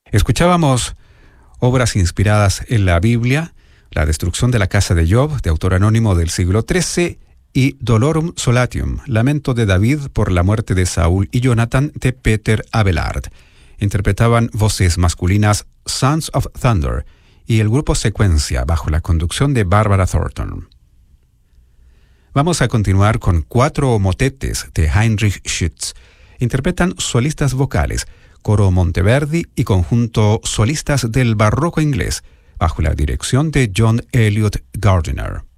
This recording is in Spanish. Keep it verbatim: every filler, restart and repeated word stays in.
Escuchábamos obras inspiradas en la Biblia, La destrucción de la casa de Job, de autor anónimo del siglo trece, y Dolorum Solatium, Lamento de David por la muerte de Saúl y Jonathan, de Peter Abelard. Interpretaban voces masculinas Sons of Thunder y el grupo Secuencia, bajo la conducción de Barbara Thornton. Vamos a continuar con cuatro motetes de Heinrich Schütz. Interpretan solistas vocales, coro Monteverdi y conjunto solistas del barroco inglés, bajo la dirección de John Elliot Gardiner.